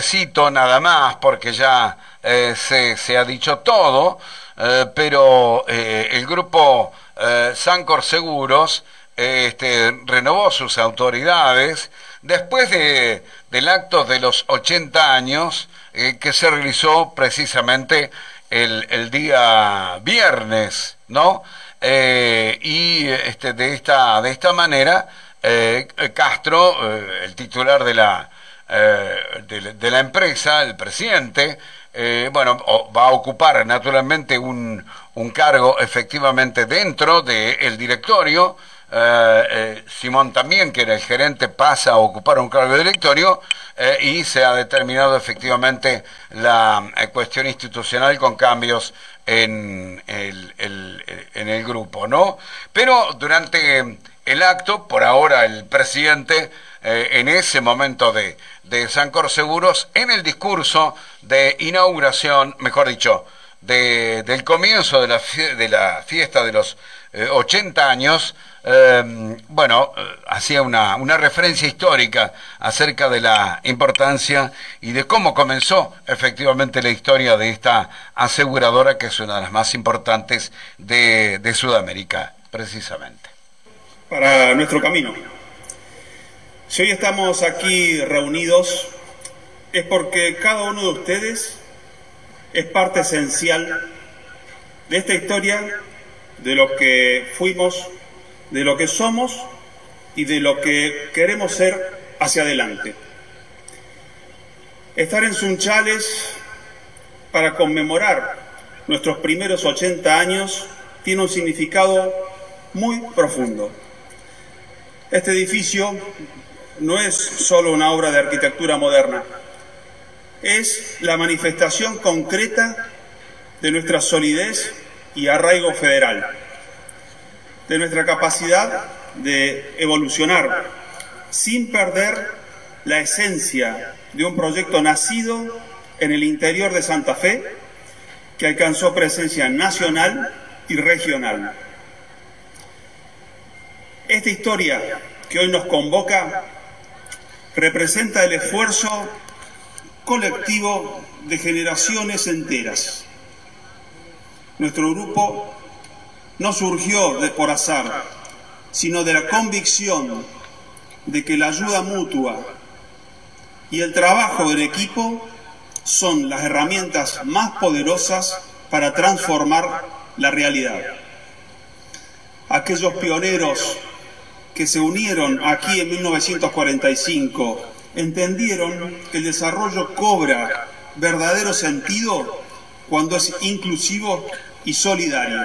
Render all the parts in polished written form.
brevecito nada más, porque ya se ha dicho todo, pero el grupo Sancor Seguros renovó sus autoridades después del acto de los 80 años que se realizó precisamente el día viernes, ¿no? Y de esta manera Castro, el titular de la empresa, el presidente, va a ocupar naturalmente un cargo efectivamente dentro del directorio. Simón también, que era el gerente, pasa a ocupar un cargo de directorio, y se ha determinado efectivamente la cuestión institucional con cambios en el grupo, ¿no? Pero durante el acto, por ahora el presidente, en ese momento de Sancor Seguros, en el discurso de inauguración, mejor dicho, del comienzo de la fiesta de los 80 años, hacía una referencia histórica acerca de la importancia y de cómo comenzó efectivamente la historia de esta aseguradora, que es una de las más importantes de Sudamérica, precisamente. Para nuestro camino. Si hoy estamos aquí reunidos, es porque cada uno de ustedes es parte esencial de esta historia, de lo que fuimos, de lo que somos y de lo que queremos ser hacia adelante. Estar en Sunchales para conmemorar nuestros primeros 80 años tiene un significado muy profundo. Este edificio no es solo una obra de arquitectura moderna, es la manifestación concreta de nuestra solidez y arraigo federal, de nuestra capacidad de evolucionar sin perder la esencia de un proyecto nacido en el interior de Santa Fe, que alcanzó presencia nacional y regional. Esta historia que hoy nos convoca representa el esfuerzo colectivo de generaciones enteras. Nuestro grupo no surgió por azar, sino de la convicción de que la ayuda mutua y el trabajo en equipo son las herramientas más poderosas para transformar la realidad. Aquellos pioneros que se unieron aquí en 1945 entendieron que el desarrollo cobra verdadero sentido cuando es inclusivo y solidario.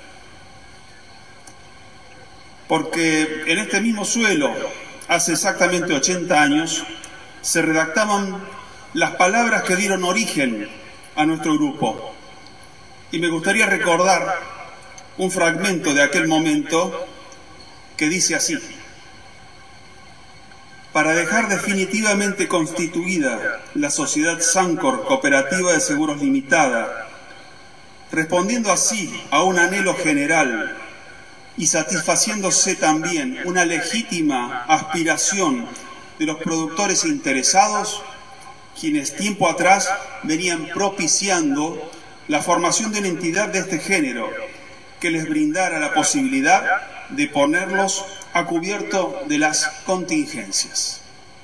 Porque en este mismo suelo, hace exactamente 80 años, se redactaban las palabras que dieron origen a nuestro grupo. Y me gustaría recordar un fragmento de aquel momento que dice así: para dejar definitivamente constituida la sociedad Sancor Cooperativa de Seguros Limitada, respondiendo así a un anhelo general y satisfaciéndose también una legítima aspiración de los productores interesados, quienes tiempo atrás venían propiciando la formación de una entidad de este género que les brindara la posibilidad de ponerlos a cubierto de las contingencias.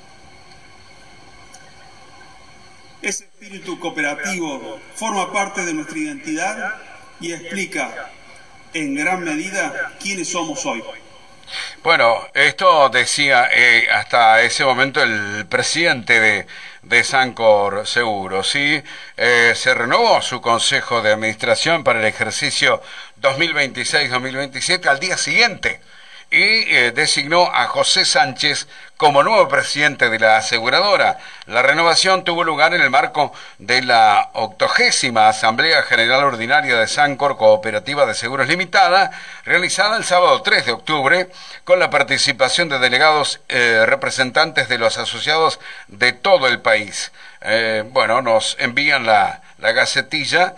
Ese espíritu cooperativo forma parte de nuestra identidad y explica en gran medida quiénes somos hoy. Bueno, esto decía hasta ese momento el presidente de Sancor Seguros, ¿sí? Se renovó su consejo de administración para el ejercicio 2026-2027 al día siguiente, y designó a José Sánchez como nuevo presidente de la aseguradora. La renovación tuvo lugar en el marco de la 80ª Asamblea General Ordinaria de Sancor Cooperativa de Seguros Limitada, realizada el sábado 3 de octubre, con la participación de delegados representantes de los asociados de todo el país. Nos envían la gacetilla,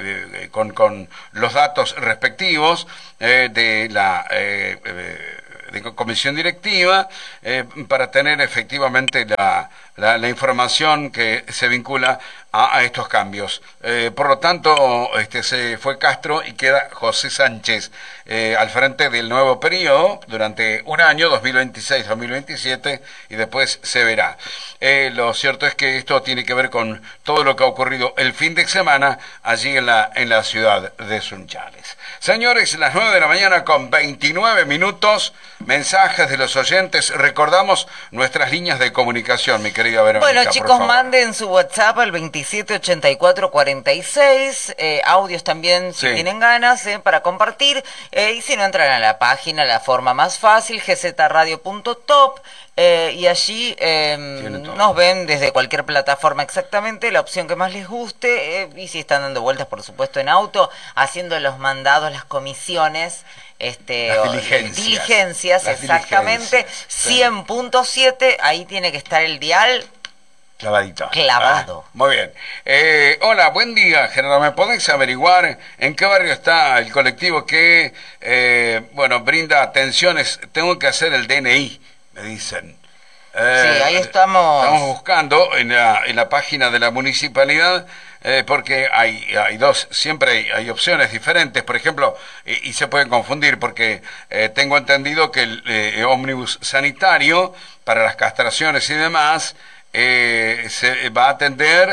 con los datos respectivos de de comisión directiva para tener efectivamente la información que se vincula a estos cambios. Por lo tanto, se fue Castro y queda José Sánchez al frente del nuevo periodo durante un año, 2026-2027, y después se verá. Lo cierto es que esto tiene que ver con todo lo que ha ocurrido el fin de semana allí en la ciudad de Sunchales. Señores, las 9 de la mañana con 29 minutos, mensajes de los oyentes. Recordamos nuestras líneas de comunicación, mi querida Verónica. Bueno, chicos, manden su WhatsApp al 278446, audios también si tienen ganas para compartir, y si no, entran a la página, la forma más fácil, gzradio.top. Y allí nos ven desde cualquier plataforma exactamente, la opción que más les guste, y si están dando vueltas, por supuesto, en auto, haciendo los mandados, las comisiones, las diligencias, exactamente, 100.7, ahí tiene que estar el dial. Clavadito. Clavado. Muy bien. Hola, buen día, Gerardo. ¿Me podés averiguar en qué barrio está el colectivo que, brinda atenciones? Tengo que hacer el DNI, me dicen. Sí, ahí estamos. Estamos buscando en la página de la municipalidad, porque hay dos, siempre hay opciones diferentes, por ejemplo, y se pueden confundir, porque tengo entendido que el ómnibus sanitario para las castraciones y demás se va a atender,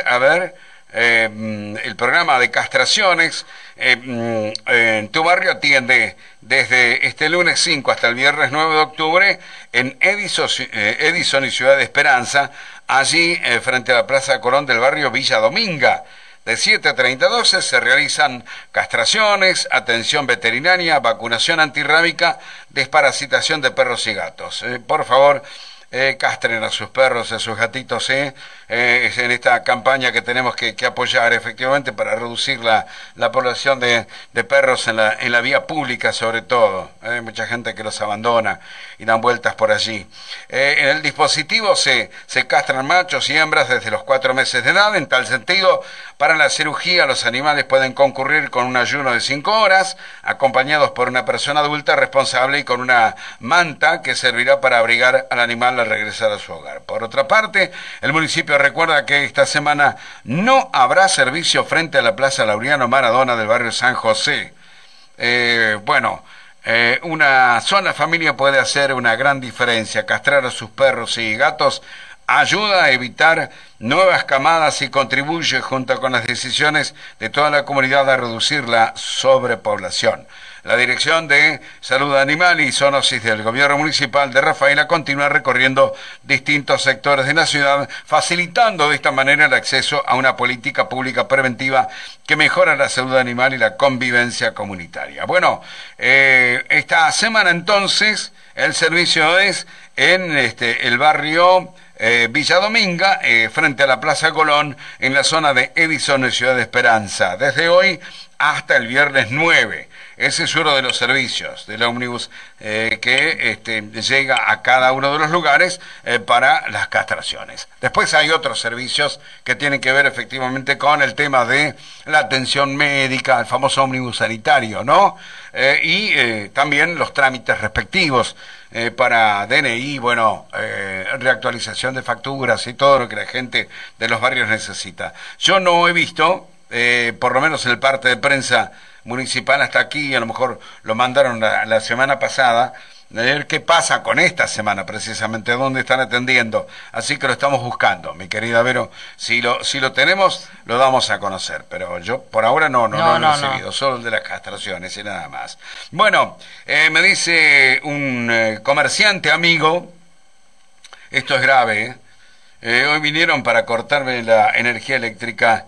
el programa de castraciones en tu barrio atiende desde este lunes 5 hasta el viernes 9 de octubre en Edison y Ciudad de Esperanza, allí frente a la Plaza Colón del barrio Villa Dominga. De 7:30 a 12 se realizan castraciones, atención veterinaria, vacunación antirrábica, desparasitación de perros y gatos. Por favor, castren a sus perros, a sus gatitos, es en esta campaña que tenemos que apoyar efectivamente para reducir la población de perros en la vía pública, sobre todo. Hay mucha gente que los abandona y dan vueltas por allí. En el dispositivo se castran machos y hembras desde los 4 meses de edad. En tal sentido, para la cirugía los animales pueden concurrir con un ayuno de 5 horas, acompañados por una persona adulta responsable y con una manta que servirá para abrigar al animal al regresar a su hogar. Por otra parte, el municipio recuerda que esta semana no habrá servicio frente a la Plaza Laureano Maradona del barrio San José. Una sola familia puede hacer una gran diferencia. Castrar a sus perros y gatos ayuda a evitar nuevas camadas y contribuye, junto con las decisiones de toda la comunidad, a reducir la sobrepoblación. La Dirección de Salud Animal y Zoonosis del Gobierno Municipal de Rafaela continúa recorriendo distintos sectores de la ciudad, facilitando de esta manera el acceso a una política pública preventiva que mejora la salud animal y la convivencia comunitaria. Bueno, esta semana entonces el servicio es en el barrio Villa Dominga, frente a la Plaza Colón, en la zona de Edison y Ciudad de Esperanza, desde hoy hasta el viernes 9. Ese es uno de los servicios del ómnibus que llega a cada uno de los lugares para las castraciones. Después hay otros servicios que tienen que ver efectivamente con el tema de la atención médica, el famoso ómnibus sanitario, ¿no? Y también los trámites respectivos para DNI, reactualización de facturas y todo lo que la gente de los barrios necesita. Yo no he visto, por lo menos en el parte de prensa municipal hasta aquí, a lo mejor lo mandaron la semana pasada, a ver qué pasa con esta semana precisamente, dónde están atendiendo, así que lo estamos buscando, mi querida Vero. Si lo tenemos, lo damos a conocer, pero yo por ahora no he recibido, solo el de las castraciones y nada más. Bueno, me dice un comerciante amigo, esto es grave, hoy vinieron para cortarme la energía eléctrica.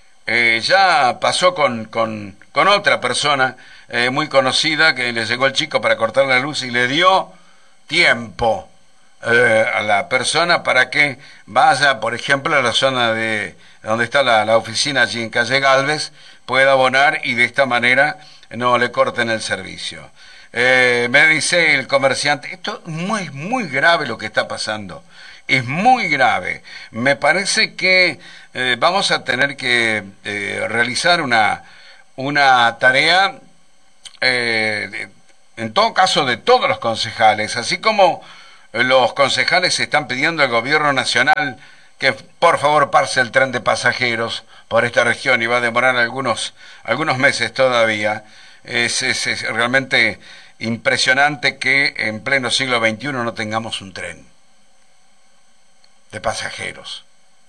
Ya pasó con otra persona muy conocida, que le llegó el chico para cortar la luz y le dio tiempo a la persona para que vaya, por ejemplo, a la zona de donde está la oficina allí en calle Galvez, pueda abonar y de esta manera no le corten el servicio. Me dice el comerciante, esto es muy grave lo que está pasando. Es muy grave. Me parece que vamos a tener que realizar una tarea en todo caso de todos los concejales, así como los concejales están pidiendo al gobierno nacional que por favor pase el tren de pasajeros por esta región y va a demorar algunos meses todavía. Es realmente impresionante que en pleno siglo XXI no tengamos un tren de pasajeros.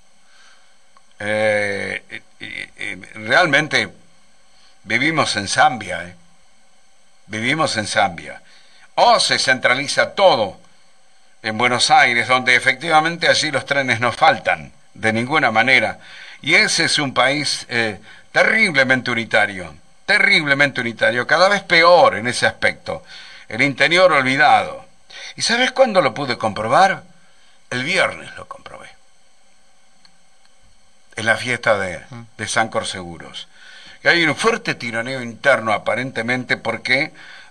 Realmente vivimos en Zambia, vivimos en Zambia. O se centraliza todo en Buenos Aires, donde efectivamente allí los trenes no faltan de ninguna manera. Y ese es un país terriblemente unitario, cada vez peor en ese aspecto. El interior olvidado. ¿Y sabes cuándo lo pude comprobar? El viernes lo comprobé. En la fiesta de Sancor Seguros. Y hay un fuerte tironeo interno aparentemente porque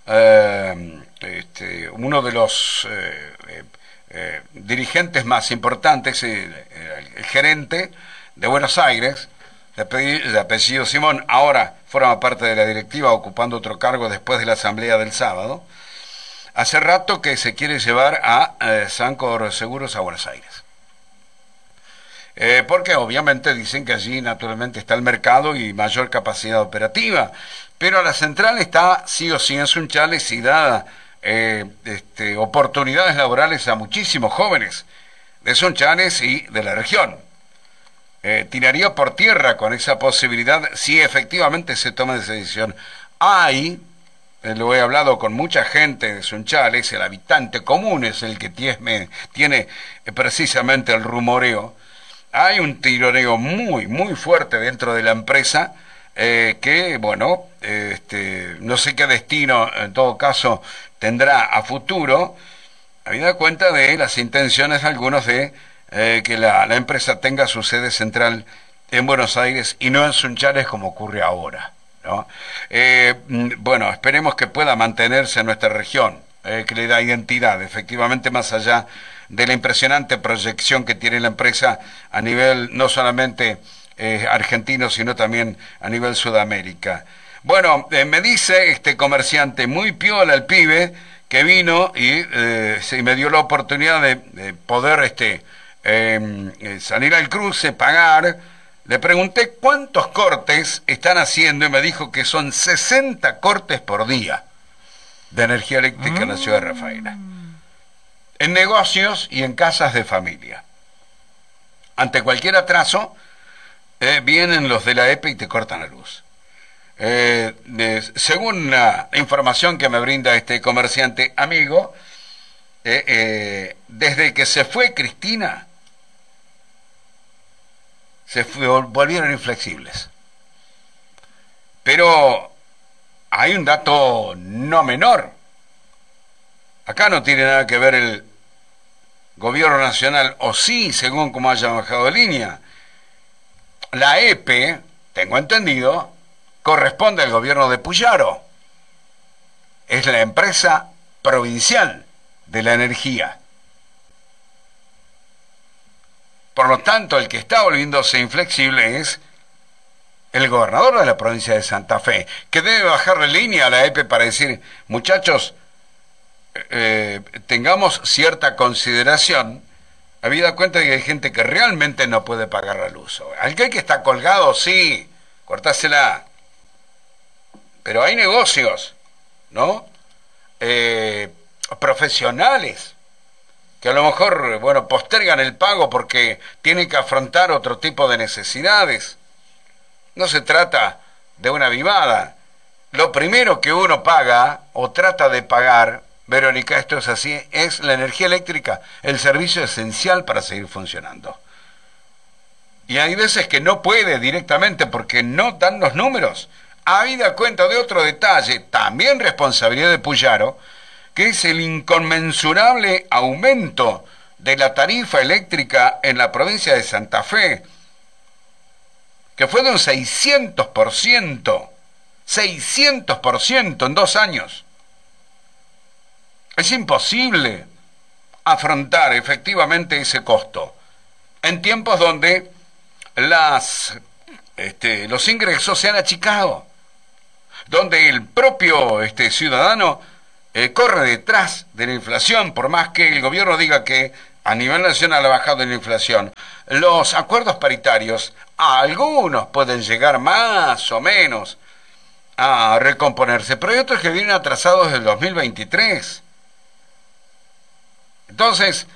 uno de los dirigentes más importantes, el gerente de Buenos Aires, de apellido Simón, ahora forma parte de la directiva ocupando otro cargo después de la asamblea del sábado, hace rato que se quiere llevar a Sancor Seguros a Buenos Aires. Porque obviamente dicen que allí naturalmente está el mercado y mayor capacidad operativa, pero la central está sí o sí en Sunchales y da oportunidades laborales a muchísimos jóvenes de Sunchales y de la región. Tiraría por tierra con esa posibilidad si efectivamente se toma esa decisión. Lo he hablado con mucha gente de Sunchales, el habitante común es el que tiene precisamente el rumoreo. Hay un tironeo muy, muy fuerte dentro de la empresa que, bueno, no sé qué destino en todo caso tendrá a futuro, habida cuenta de las intenciones de algunos de que la empresa tenga su sede central en Buenos Aires y no en Sunchales como ocurre ahora, ¿no? Bueno, esperemos que pueda mantenerse en nuestra región, que le da identidad, efectivamente, más allá de la impresionante proyección que tiene la empresa a nivel no solamente argentino, sino también a nivel Sudamérica. Bueno, me dice este comerciante, muy piola el pibe, que vino y me dio la oportunidad de poder salir al cruce, pagar. Le pregunté cuántos cortes están haciendo y me dijo que son 60 cortes por día de energía eléctrica en la ciudad de Rafaela, en negocios y en casas de familia. Ante cualquier atraso, vienen los de la EPE y te cortan la luz. Según la información que me brinda este comerciante amigo, desde que se fue Cristina, volvieron inflexibles. Pero hay un dato no menor. Acá no tiene nada que ver el gobierno nacional, o sí, según como haya bajado de línea. La EPE, tengo entendido, corresponde al gobierno de Puyaro. Es la empresa provincial de la energía. Por lo tanto, el que está volviéndose inflexible es el gobernador de la provincia de Santa Fe, que debe bajarle línea a la EPE para decir, muchachos, tengamos cierta consideración, habida cuenta de que hay gente que realmente no puede pagar la luz. Aquel que está colgado, sí, cortásela. Pero hay negocios, ¿no? Profesionales que a lo mejor, bueno, postergan el pago porque tienen que afrontar otro tipo de necesidades. No se trata de una vivada. Lo primero que uno paga o trata de pagar, Verónica, esto es así, es la energía eléctrica, el servicio esencial para seguir funcionando. Y hay veces que no puede directamente porque no dan los números. Habida cuenta de otro detalle, también responsabilidad de Puyaro, que es el inconmensurable aumento de la tarifa eléctrica en la provincia de Santa Fe, que fue de un 600% en 2 años. Es imposible afrontar efectivamente ese costo en tiempos donde los ingresos se han achicado, donde el propio ciudadano corre detrás de la inflación, por más que el gobierno diga que a nivel nacional ha bajado la inflación. Los acuerdos paritarios, algunos pueden llegar más o menos a recomponerse, pero hay otros que vienen atrasados del 2023. Entonces,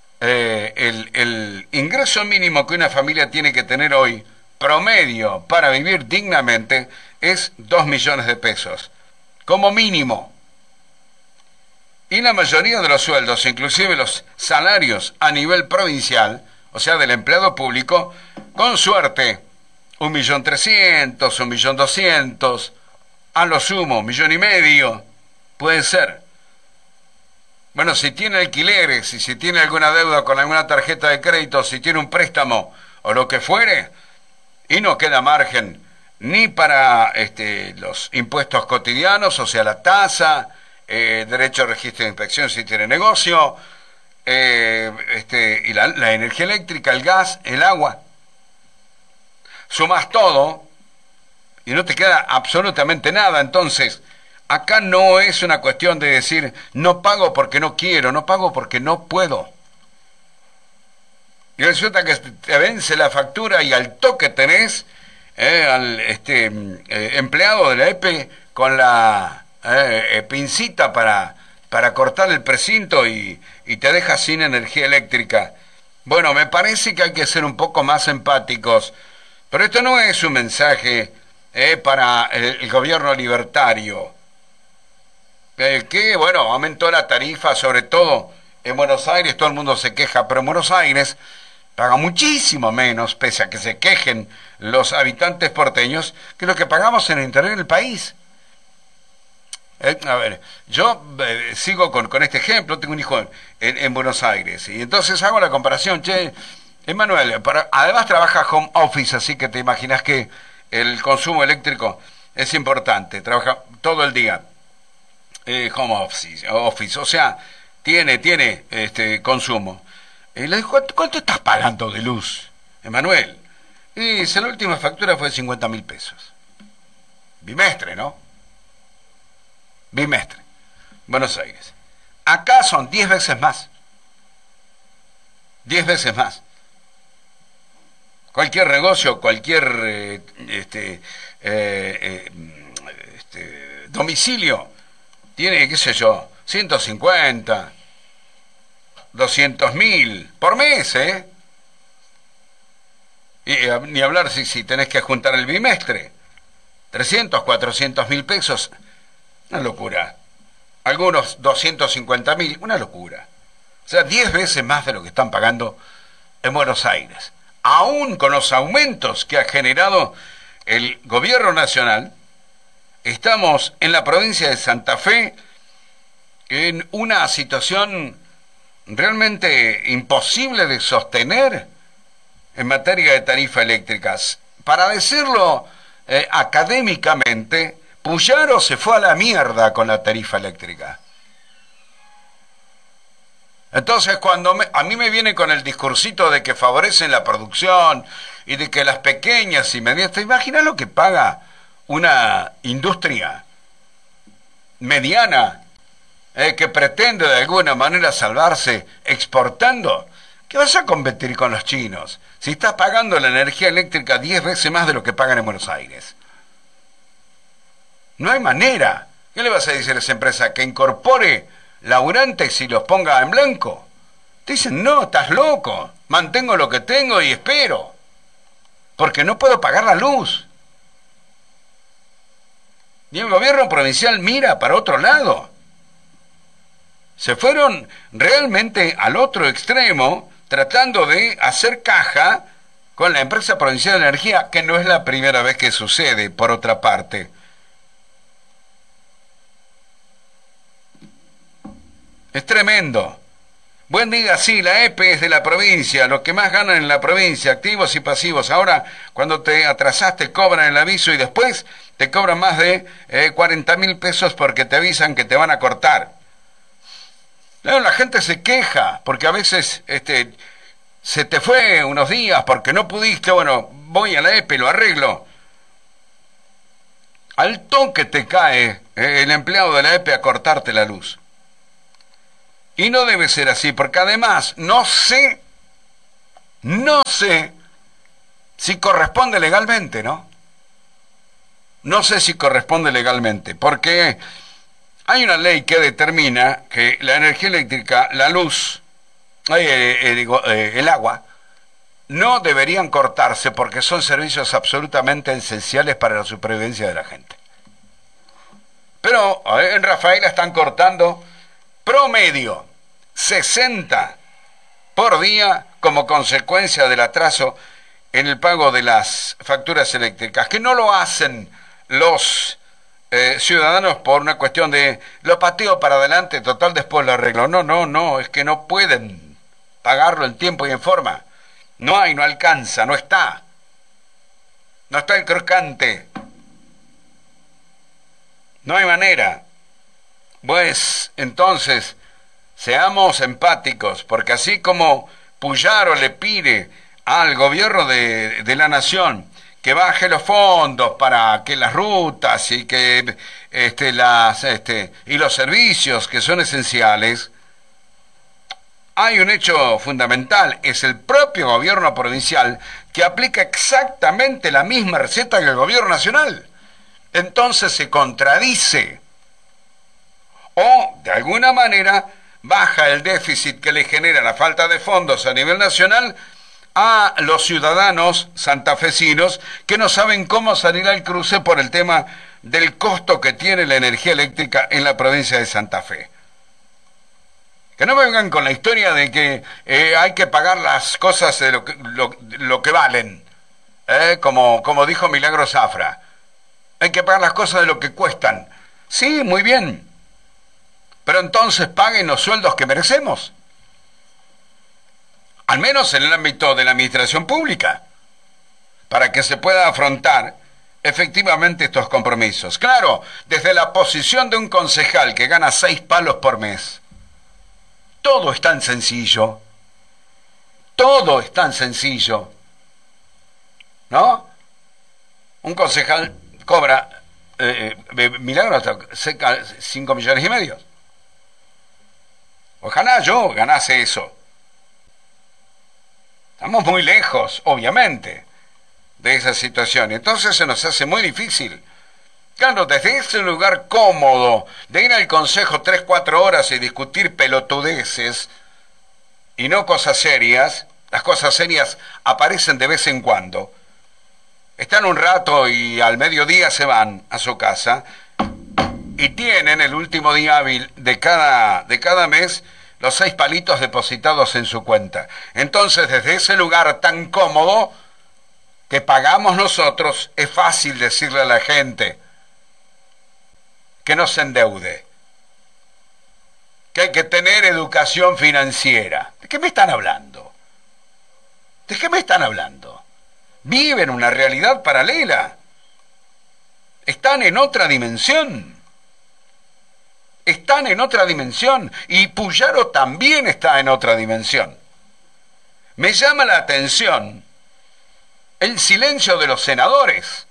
el ingreso mínimo que una familia tiene que tener hoy, promedio, para vivir dignamente, es 2 millones de pesos, como mínimo. Y la mayoría de los sueldos, inclusive los salarios a nivel provincial, o sea, del empleado público, con suerte, 1.300.000, 1.200.000, a lo sumo, 1.5 millones, puede ser. Bueno, si tiene alquileres, y si tiene alguna deuda con alguna tarjeta de crédito, si tiene un préstamo o lo que fuere, y no queda margen ni para los impuestos cotidianos, o sea, la tasa, derecho al registro de inspección si tiene negocio, y la energía eléctrica, el gas, el agua. Sumas todo y no te queda absolutamente nada. Entonces, acá no es una cuestión de decir, no pago porque no quiero, no pago porque no puedo. Y resulta que te vence la factura y al toque tenés al empleado de la EPE con la pincita para cortar el precinto y te deja sin energía eléctrica. Bueno, me parece que hay que ser un poco más empáticos, pero esto no es un mensaje para el gobierno libertario, que, bueno, aumentó la tarifa, sobre todo en Buenos Aires. Todo el mundo se queja, pero en Buenos Aires paga muchísimo menos, pese a que se quejen los habitantes porteños, que lo que pagamos en el interior del país. A ver, yo sigo con este ejemplo. Tengo un hijo en Buenos Aires, y entonces hago la comparación. Che, Emanuel, además trabaja home office, así que te imaginas que el consumo eléctrico es importante. Trabaja todo el día home office, o sea, tiene consumo. Le digo, ¿cuánto estás pagando de luz, Emanuel? Y dice, la última factura fue de 50.000 pesos. Bimestre, ¿no? Bimestre. Buenos Aires. Acá son 10 veces más. 10 veces más. Cualquier negocio, cualquier domicilio tiene, qué sé yo, 150, 200.000 por mes, Y ni hablar si tenés que juntar el bimestre. 300, 400.000 pesos. Una locura. Algunos 250.000, una locura. O sea, 10 veces más de lo que están pagando en Buenos Aires. Aún con los aumentos que ha generado el gobierno nacional, estamos en la provincia de Santa Fe en una situación realmente imposible de sostener en materia de tarifas eléctricas. Para decirlo académicamente, Puyaro se fue a la mierda con la tarifa eléctrica. Entonces, cuando a mí me viene con el discursito de que favorecen la producción y de que las pequeñas y medianas, ¿te imaginas lo que paga una industria mediana que pretende de alguna manera salvarse exportando? ¿Qué vas a competir con los chinos si estás pagando la energía eléctrica 10 veces más de lo que pagan en Buenos Aires? No hay manera. ¿Qué le vas a decir a esa empresa? ¿Que incorpore laburantes y los ponga en blanco? Te dicen, no, estás loco, mantengo lo que tengo y espero, porque no puedo pagar la luz. Y el gobierno provincial mira para otro lado. Se fueron realmente al otro extremo, tratando de hacer caja con la empresa provincial de energía, que no es la primera vez que sucede, por otra parte. Es tremendo. Buen día, sí, la EPE es de la provincia, los que más ganan en la provincia, activos y pasivos. Ahora, cuando te atrasaste, cobran el aviso y después te cobran más de 40.000 pesos porque te avisan que te van a cortar. Claro, la gente se queja porque a veces se te fue unos días porque no pudiste. Bueno, voy a la EPE, lo arreglo. al toque te cae el empleado de la EPE a cortarte la luz. Y no debe ser así, porque además no sé si corresponde legalmente, ¿no? No sé si corresponde legalmente, porque hay una ley que determina que la energía eléctrica, la luz, el agua, no deberían cortarse porque son servicios absolutamente esenciales para la supervivencia de la gente. Pero en Rafaela están cortando promedio 60 por día como consecuencia del atraso en el pago de las facturas eléctricas, que no lo hacen los ciudadanos por una cuestión de lo pateo para adelante, total después lo arreglo. No, es que no pueden pagarlo en tiempo y en forma. No alcanza, no está el crocante, no hay manera. Pues entonces seamos empáticos, porque así como Puyaro le pide al gobierno de la nación que baje los fondos para que las rutas y que y los servicios que son esenciales, hay un hecho fundamental: es el propio gobierno provincial que aplica exactamente la misma receta que el gobierno nacional. Entonces se contradice, o de alguna manera baja el déficit que le genera la falta de fondos a nivel nacional a los ciudadanos santafesinos que no saben cómo salir al cruce por el tema del costo que tiene la energía eléctrica en la provincia de Santa Fe. Que no me vengan con la historia de que hay que pagar las cosas de lo que valen, como dijo Milagro Zafra. Hay que pagar las cosas de lo que cuestan. Sí, muy bien, pero entonces paguen los sueldos que merecemos, al menos en el ámbito de la administración pública, para que se pueda afrontar efectivamente estos compromisos. Claro, desde la posición de un concejal que gana 6 palos por mes, todo es tan sencillo, ¿no? Un concejal cobra, milagro, cerca de 5,5 millones. Ojalá yo ganase eso. Estamos muy lejos, obviamente, de esa situación. Entonces se nos hace muy difícil. Claro, desde ese lugar cómodo de ir al consejo 3-4 horas y discutir pelotudeces y no cosas serias, las cosas serias aparecen de vez en cuando. Están un rato y al mediodía se van a su casa y tienen el último día hábil de cada mes los 6 palitos depositados en su cuenta. Entonces, desde ese lugar tan cómodo que pagamos nosotros, es fácil decirle a la gente que no se endeude, que hay que tener educación financiera. ¿De qué me están hablando? ¿De qué me están hablando? Viven una realidad paralela. Están en otra dimensión. Y Puyaro también está en otra dimensión. Me llama la atención el silencio de los senadores.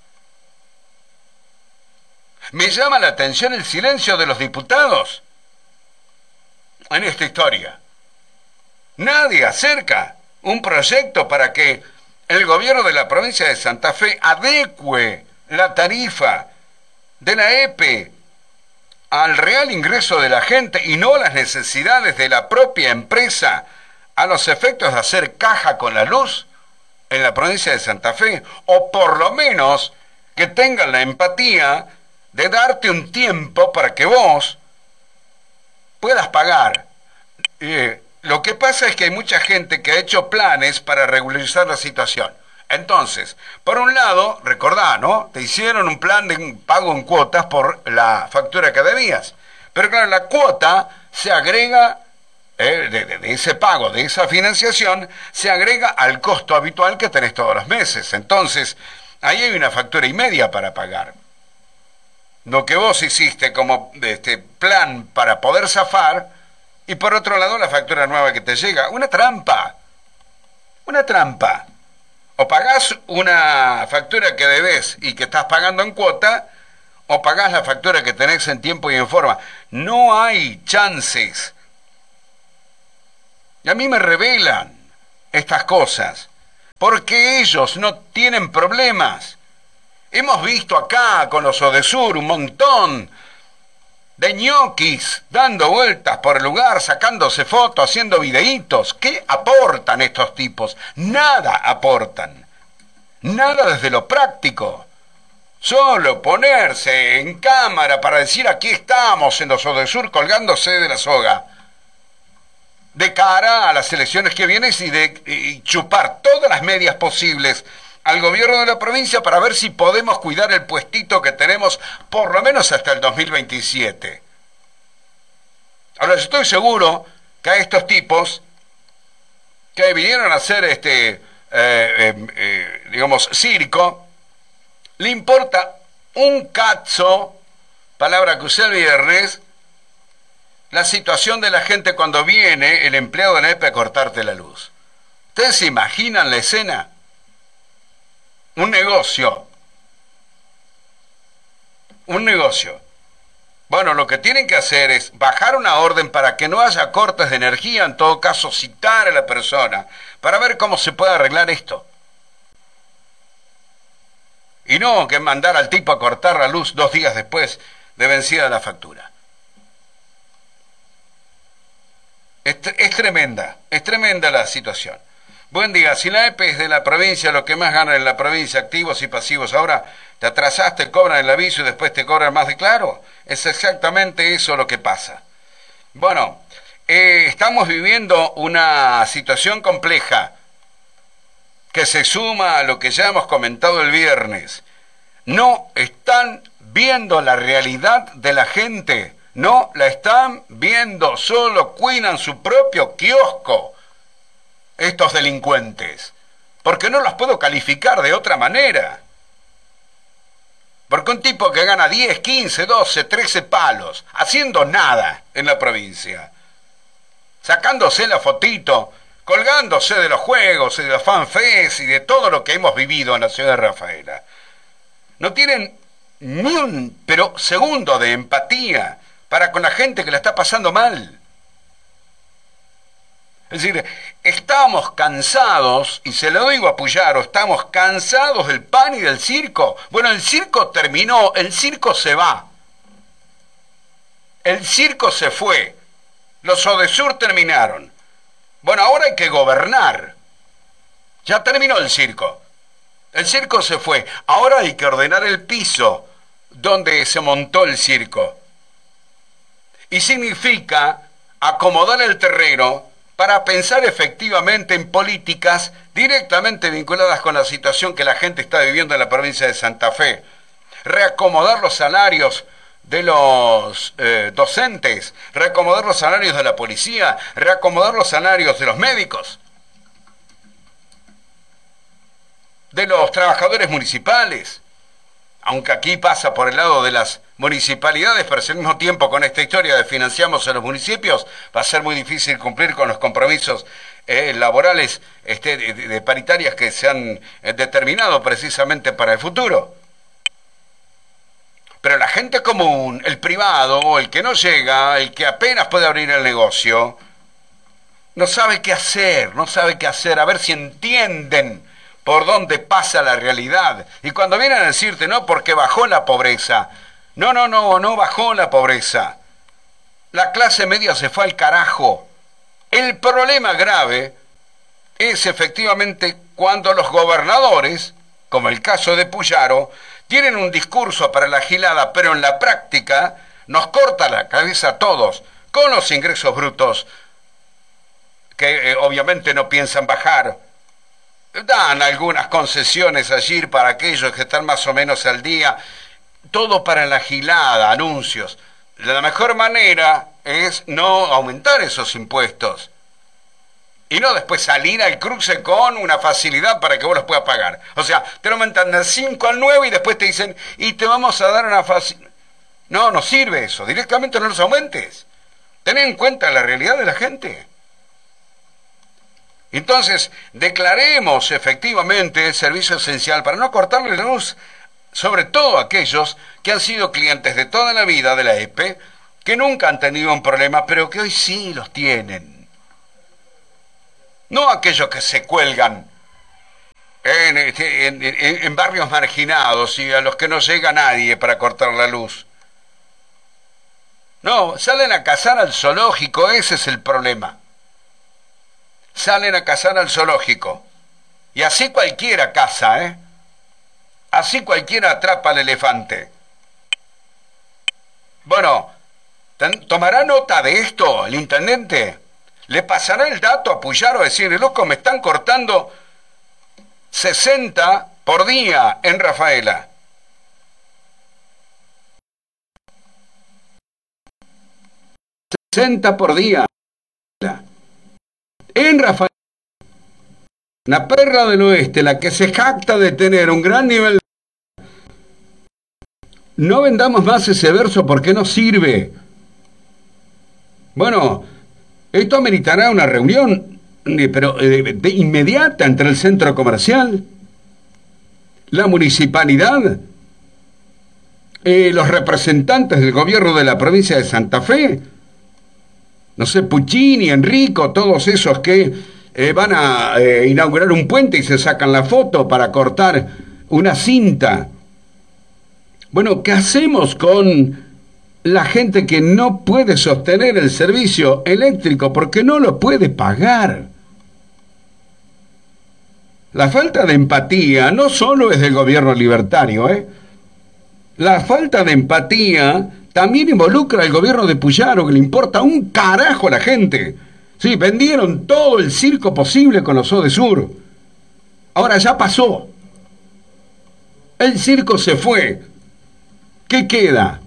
Me llama la atención el silencio de los diputados en esta historia. Nadie acerca un proyecto para que el gobierno de la provincia de Santa Fe adecue la tarifa de la EPE al real ingreso de la gente y no a las necesidades de la propia empresa a los efectos de hacer caja con la luz en la provincia de Santa Fe, o por lo menos que tengan la empatía de darte un tiempo para que vos puedas pagar. Lo que pasa es que hay mucha gente que ha hecho planes para regularizar la situación. Entonces, por un lado, recordá, ¿no? Te hicieron un plan de pago en cuotas por la factura que debías. Pero claro, la cuota se agrega, de ese pago, de esa financiación, se agrega al costo habitual que tenés todos los meses. Entonces, ahí hay una factura y media para pagar. Lo que vos hiciste como plan para poder zafar, y por otro lado la factura nueva que te llega. Una trampa. O pagás una factura que debes y que estás pagando en cuota, o pagás la factura que tenés en tiempo y en forma. No hay chances. Y a mí me revelan estas cosas, porque ellos no tienen problemas. Hemos visto acá con los Odesur un montón de ñoquis dando vueltas por el lugar, sacándose fotos, haciendo videitos. ¿Qué aportan estos tipos? Nada aportan. Nada desde lo práctico. Solo ponerse en cámara para decir aquí estamos en los Odesur colgándose de la soga. De cara a las elecciones que vienen y chupar todas las medias posibles al gobierno de la provincia para ver si podemos cuidar el puestito que tenemos por lo menos hasta el 2027. Ahora, yo estoy seguro que a estos tipos que vinieron a hacer digamos, circo, le importa un cazzo, palabra que usé el viernes, la situación de la gente cuando viene el empleado de la EPE a cortarte la luz. ¿Ustedes se imaginan la escena? Un negocio. Bueno, lo que tienen que hacer es bajar una orden para que no haya cortes de energía, en todo caso citar a la persona, para ver cómo se puede arreglar esto. Y no que mandar al tipo a cortar la luz 2 días después de vencida la factura. Es tremenda la situación. Buen día, si la EPE es de la provincia, lo que más ganan en la provincia, activos y pasivos, ahora te atrasaste, cobran el aviso y después te cobran más de claro. Es exactamente eso lo que pasa. Bueno, estamos viviendo una situación compleja que se suma a lo que ya hemos comentado el viernes. No están viendo la realidad de la gente, no la están viendo, solo cuidan su propio kiosco, estos delincuentes, porque no los puedo calificar de otra manera. Porque un tipo que gana 10, 15, 12, 13 palos, haciendo nada en la provincia, sacándose la fotito, colgándose de los juegos y de los fanfests y de todo lo que hemos vivido en la ciudad de Rafaela, no tienen ni un segundo de empatía para con la gente que la está pasando mal. Es decir, estamos cansados, y se lo digo a Puyaro, estamos cansados del pan y del circo. Bueno, el circo terminó, el circo se va. El circo se fue. Los Odesur terminaron. Bueno, ahora hay que gobernar. Ya terminó el circo. El circo se fue. Ahora hay que ordenar el piso donde se montó el circo. Y significa acomodar el terreno para pensar efectivamente en políticas directamente vinculadas con la situación que la gente está viviendo en la provincia de Santa Fe. Reacomodar los salarios de los docentes, reacomodar los salarios de la policía, reacomodar los salarios de los médicos, de los trabajadores municipales, aunque aquí pasa por el lado de las municipalidades, pero al mismo tiempo con esta historia de financiamos a los municipios, va a ser muy difícil cumplir con los compromisos laborales de paritarias que se han determinado precisamente para el futuro. Pero la gente común, el privado, el que no llega, el que apenas puede abrir el negocio, no sabe qué hacer, a ver si entienden por dónde pasa la realidad. Y cuando vienen a decirte, no, porque bajó la pobreza. No bajó la pobreza. La clase media se fue al carajo. El problema grave es efectivamente cuando los gobernadores, como el caso de Puyaro, tienen un discurso para la gilada, pero en la práctica nos corta la cabeza a todos, con los ingresos brutos, que obviamente no piensan bajar. Dan algunas concesiones allí para aquellos que están más o menos al día, todo para la gilada, anuncios. La mejor manera es no aumentar esos impuestos y no después salir al cruce con una facilidad para que vos los puedas pagar. O sea, te lo aumentan del 5 al 9 y después te dicen, y te vamos a dar una facilidad. No sirve eso, directamente no los aumentes. Ten en cuenta la realidad de la gente. Entonces, declaremos efectivamente el servicio esencial para no cortarle la luz sobre todo aquellos que han sido clientes de toda la vida de la EPE, que nunca han tenido un problema, pero que hoy sí los tienen. No aquellos que se cuelgan en barrios marginados y a los que no llega nadie para cortar la luz. No, salen a cazar al zoológico, ese es el problema. Salen a cazar al zoológico. Y así cualquiera caza, ¿eh? Así cualquiera atrapa al elefante. Bueno, ¿tomará nota de esto el intendente? ¿Le pasará el dato a Puyaro a decirle, loco, me están cortando 60 por día en Rafaela? $60 por día en Rafaela, una perra del oeste, la que se jacta de tener un gran nivel. No vendamos más ese verso porque no sirve. Bueno, esto ameritará una reunión, pero de inmediata entre el centro comercial, la municipalidad, los representantes del gobierno de la provincia de Santa Fe, no sé, Puccini, Enrico, todos esos que van a inaugurar un puente y se sacan la foto para cortar una cinta. Bueno, ¿qué hacemos con la gente que no puede sostener el servicio eléctrico porque no lo puede pagar? La falta de empatía no solo es del gobierno libertario, ¿eh? La falta de empatía también involucra al gobierno de Puyaro, que le importa un carajo a la gente. Sí, vendieron todo el circo posible con los Odesur. Ahora ya pasó. El circo se fue. ¿Qué queda?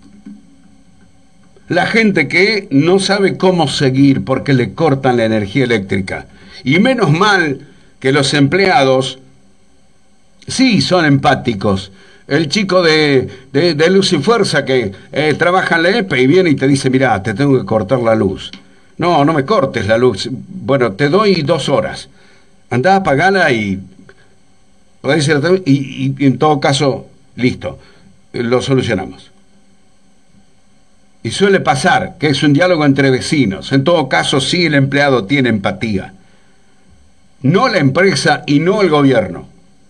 La gente que no sabe cómo seguir porque le cortan la energía eléctrica. Y menos mal que los empleados sí son empáticos. El chico de Luz y Fuerza que trabaja en la EPE y viene y te dice, mirá, te tengo que cortar la luz. No, no me cortes la luz. Bueno, te doy 2 horas. Andá, apagala y en todo caso, listo, lo solucionamos. Y suele pasar que es un diálogo entre vecinos. En todo caso, sí, el empleado tiene empatía. No la empresa y no el gobierno.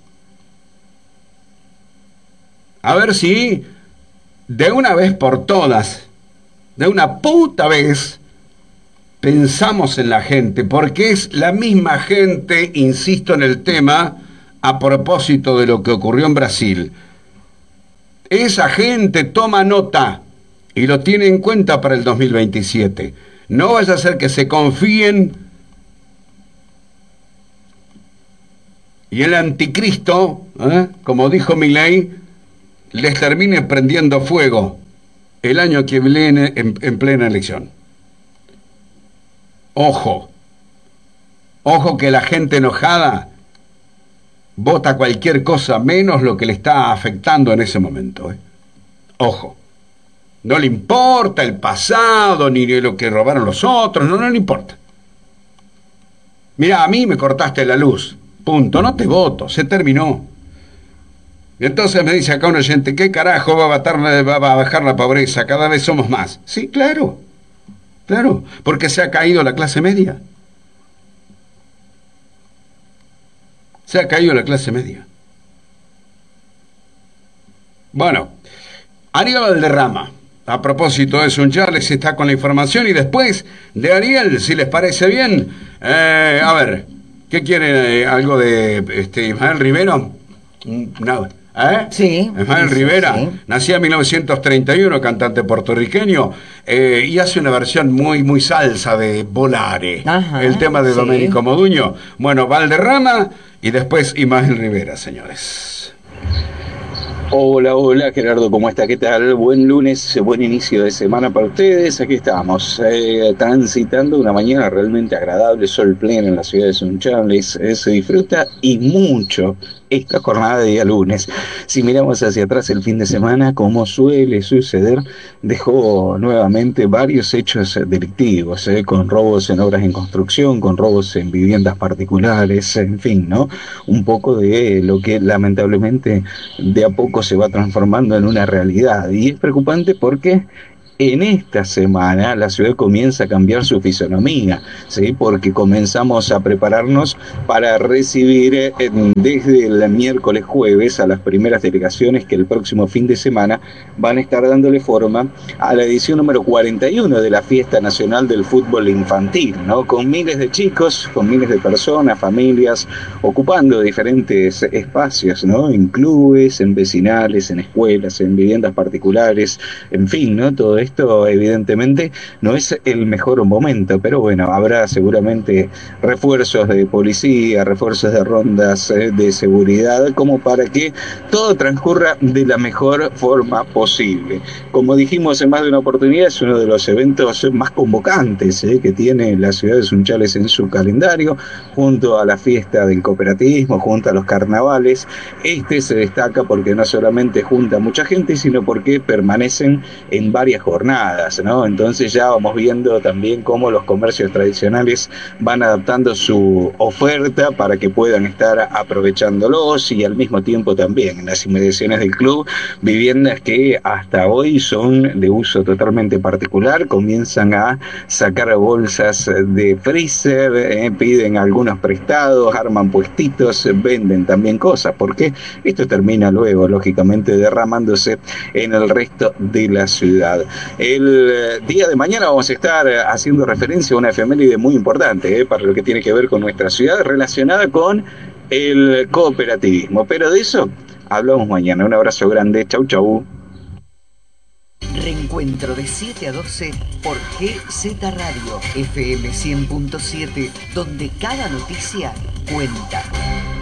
A ver si de una vez por todas, de una puta vez, pensamos en la gente, porque es la misma gente, insisto en el tema, a propósito de lo que ocurrió en Brasil. Esa gente toma nota y lo tiene en cuenta para el 2027. No vaya a ser que se confíen y el anticristo, como dijo Milei, les termine prendiendo fuego el año que viene en plena elección. Ojo, ojo que la gente enojada vota cualquier cosa menos lo que le está afectando en ese momento. Ojo, no le importa el pasado ni lo que robaron los otros, no le importa. Mira, a mí me cortaste la luz, punto, no te voto, se terminó. Y entonces me dice acá un oyente, ¿qué carajo va a bajar la pobreza? Cada vez somos más. Sí, claro, claro, porque se ha caído la clase media. Se ha caído la clase media. Bueno, Ariel Valderrama, a propósito de eso, ya les está con la información. Y después de Ariel, si les parece bien, a ver, ¿qué quieren? ¿Algo de Ismael Rivero? No. Sí. Ismael Rivera, sí. Nacía en 1931, cantante puertorriqueño, y hace una versión muy salsa de Volare. Ajá, el tema de Domenico Moduño. Bueno, Valderrama y después Ismael Rivera, señores. Hola Gerardo, ¿cómo está? ¿Qué tal? Buen lunes, buen inicio de semana para ustedes. Aquí estamos, transitando una mañana realmente agradable, sol pleno en la ciudad de Sunchales. Se disfruta y mucho esta jornada de día lunes. Si miramos hacia atrás el fin de semana, como suele suceder, dejó nuevamente varios hechos delictivos, con robos en obras en construcción, con robos en viviendas particulares, en fin, ¿no? Un poco de lo que lamentablemente de a poco poco se va transformando en una realidad. Y es preocupante porque en esta semana la ciudad comienza a cambiar su fisonomía, ¿sí? Porque comenzamos a prepararnos para recibir desde el miércoles jueves a las primeras delegaciones que el próximo fin de semana van a estar dándole forma a la edición número 41 de la Fiesta Nacional del Fútbol Infantil, ¿no? Con miles de chicos, con miles de personas, familias, ocupando diferentes espacios, ¿no? En clubes, en vecinales, en escuelas, en viviendas particulares, en fin, ¿no? Todo esto evidentemente no es el mejor momento, pero bueno, habrá seguramente refuerzos de policía, refuerzos de rondas de seguridad, como para que todo transcurra de la mejor forma posible. Como dijimos en más de una oportunidad, es uno de los eventos más convocantes que tiene la ciudad de Sunchales en su calendario, junto a la fiesta del cooperativismo, junto a los carnavales. Este se destaca porque no solamente junta mucha gente, sino porque permanecen en varias jornadas, ¿no? Entonces ya vamos viendo también cómo los comercios tradicionales van adaptando su oferta para que puedan estar aprovechándolos, y al mismo tiempo también en las inmediaciones del club, viviendas que hasta hoy son de uso totalmente particular, comienzan a sacar bolsas de freezer, piden algunos prestados, arman puestitos, venden también cosas, porque esto termina luego, lógicamente, derramándose en el resto de la ciudad. El día de mañana vamos a estar haciendo referencia a una efeméride muy importante para lo que tiene que ver con nuestra ciudad, relacionada con el cooperativismo. Pero de eso hablamos mañana. Un abrazo grande. Chau, chau. Reencuentro de 7 a 12 por GZ Radio FM 100.7, donde cada noticia cuenta.